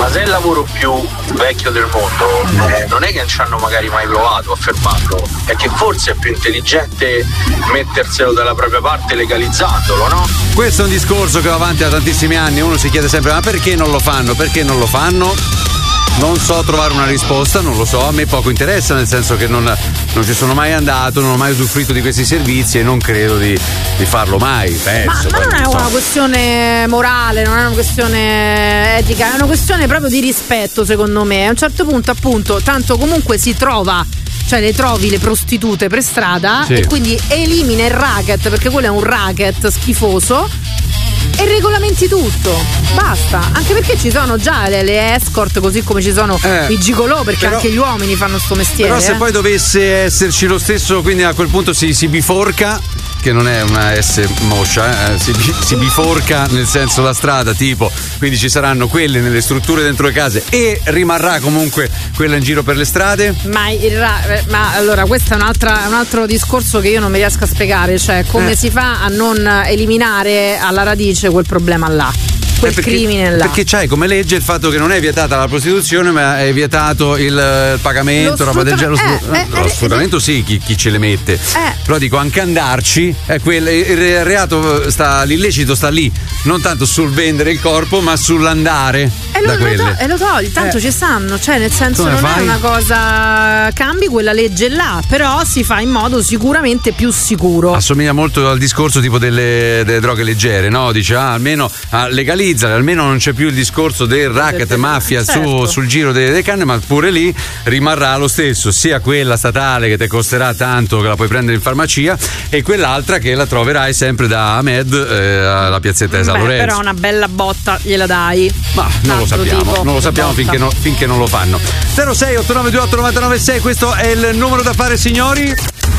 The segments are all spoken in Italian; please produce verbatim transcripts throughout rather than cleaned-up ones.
ma se è il lavoro più vecchio del mondo, eh, non è che non ci hanno magari mai provato a fermarlo, è che forse è più intelligente metterselo dalla propria parte legalizzandolo, no? Questo è un discorso che va avanti da tantissimi anni, uno si chiede sempre ma perché non lo fanno, perché non lo fanno? Non so trovare una risposta, non lo so, a me poco interessa, nel senso che non, non ci sono mai andato, non ho mai usufruito di questi servizi e non credo di, di farlo mai, penso. Ma, ma non è so. una questione morale, non è una questione etica, è una questione proprio di rispetto, secondo me. A un certo punto, appunto, tanto comunque si trova, cioè le trovi le prostitute per strada, sì, e quindi elimina il racket, perché quello è un racket schifoso, e regolamenti tutto, basta, anche perché ci sono già le, le escort, così come ci sono eh, i gigolò, perché però, anche gli uomini fanno sto mestiere. Però se eh. poi dovesse esserci lo stesso, quindi a quel punto si, si biforca, che non è una S moscia, eh, si, si biforca nel senso la strada, tipo, quindi ci saranno quelle nelle strutture dentro le case e rimarrà comunque quella in giro per le strade? Ma, il ra- ma allora questo è un'altra, un altro discorso che io non mi riesco a spiegare, cioè come eh. si fa a non eliminare alla radice quel problema là, quel perché, crimine là. Perché c'hai come legge il fatto che non è vietata la prostituzione, ma è vietato il, il pagamento, roba del genere. Lo, eh, eh, lo sfruttamento eh, sì, chi, chi ce le mette. Eh. Però dico, anche andarci, è quel, il reato sta, l'illecito sta lì, non tanto sul vendere il corpo, ma sull'andare e da lo, quelle. Lo to- e lo togli, tanto eh. ci stanno, cioè nel senso come non fai? È una cosa, cambi quella legge là, però si fa in modo sicuramente più sicuro. Assomiglia molto al discorso tipo delle, delle droghe leggere, no? Dice, ah, almeno ah, legalizzale, almeno non c'è più il discorso del racket mafia certo. su, sul giro delle, delle canne, ma pure lì rimarrà lo stesso, sia quella statale che ti costerà tanto, che la puoi prendere in farmacia, e quell'altra che la troverai sempre da Ahmed eh, alla piazzetta di San Beh, Lorenzo. però una bella botta gliela dai. Ma non lo sappiamo, non lo sappiamo finché, no, finché non lo fanno. zero sei otto nove due otto nove nove sei, questo è il numero da fare, signori.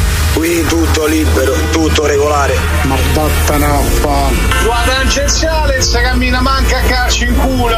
Qui tutto libero, tutto regolare. Ma vattene a fa. Guarda tangenziale, se cammina manca a calcio in culo.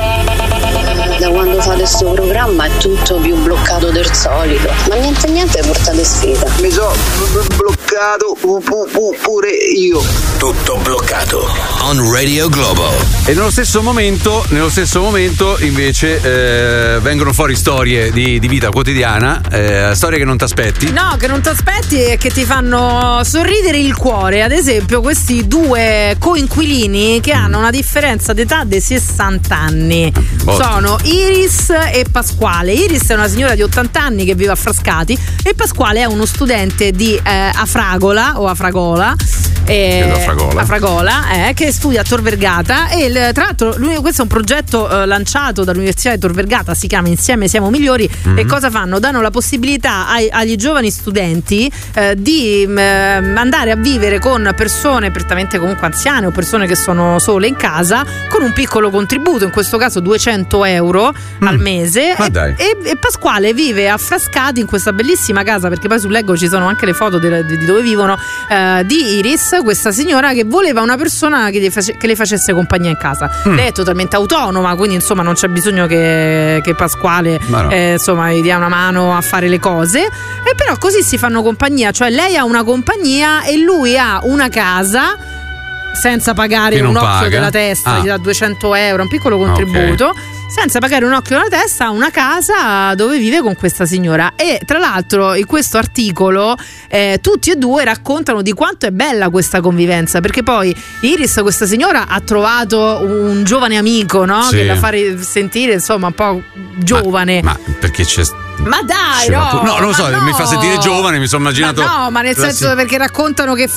Da quando fate questo programma è tutto più bloccato del solito. Ma niente niente portate sfiga. Mi sono bloccato pu- pu- pu- pure io. Tutto bloccato on Radio Globo. E nello stesso momento, nello stesso momento invece eh, vengono fuori storie di, di vita quotidiana, eh, storie che non ti aspetti. No, che non ti aspetti e che ti fanno sorridere il cuore. Ad esempio questi due coinquilini che hanno una differenza d'età di sessanta anni. Oh. Sono Iris e Pasquale. Iris è una signora di ottanta anni che vive a Frascati e Pasquale è uno studente di eh, Afragola o Afragola. Eh, a Fragola, a Fragola eh, che studia a Tor Vergata e il, tra l'altro lui, questo è un progetto eh, lanciato dall'Università di Tor Vergata, si chiama Insieme Siamo Migliori. Mm-hmm. E cosa fanno? Danno la possibilità ai, agli giovani studenti eh, di eh, andare a vivere con persone prettamente comunque anziane o persone che sono sole in casa con un piccolo contributo, in questo caso duecento euro mm. al mese. Ma e, dai. E, e Pasquale vive a Frascati in questa bellissima casa, perché poi sul leggo ci sono anche le foto de, di dove vivono, eh, di Iris, questa signora che voleva una persona che, face, che le facesse compagnia in casa. Mm. Lei è totalmente autonoma, quindi insomma non c'è bisogno che, che Pasquale no. eh, insomma gli dia una mano a fare le cose, e però così si fanno compagnia, cioè lei ha una compagnia e lui ha una casa senza pagare un occhio paga. della testa, ah. gli dà duecento euro, un piccolo contributo. Okay. Senza pagare un occhio alla testa, una casa dove vive con questa signora. E tra l'altro in questo articolo eh, tutti e due raccontano di quanto è bella questa convivenza, perché poi Iris, questa signora, ha trovato un giovane amico, no? Sì. Che la fa sentire insomma un po' giovane. Ma, ma perché c'è... Ma dai, no, no, non lo so, no. mi fa sentire giovane, mi sono immaginato. Ma no, ma nel senso, perché raccontano che